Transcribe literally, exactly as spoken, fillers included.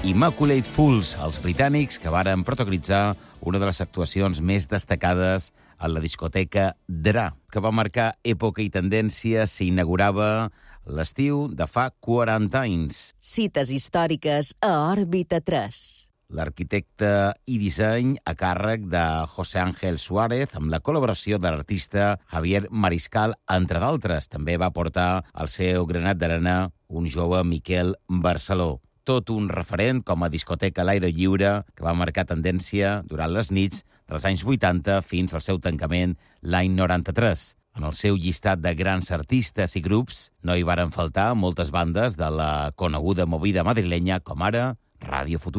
Immaculate Fools, els britànics que varen protagonitzar una de les actuacions més destacades a la discoteca Dra, que va marcar època i tendència, s'inaugurava l'estiu de fa quaranta anys. Cites històriques a Òrbita tres. L'arquitecte i disseny a càrrec de José Ángel Suárez, amb la col·laboració de l'artista Javier Mariscal, entre d'altres. També va portar el seu granat d'arena un jove Miquel Barceló. Tot un referent com a discoteca a l'aire lliure que va marcar tendència durant les nits dels anys vuitanta fins al seu tancament l'any noranta-tres. En el seu llistat de grans artistes i grups no hi varen faltar moltes bandes de la coneguda movida madrilenya com ara Ràdio Futura.